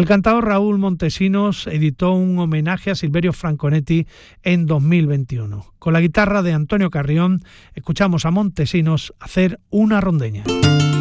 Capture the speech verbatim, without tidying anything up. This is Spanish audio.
El cantador Raúl Montesinos editó un homenaje a Silverio Franconetti en dos mil veintiuno. Con la guitarra de Antonio Carrión escuchamos a Montesinos hacer una rondeña.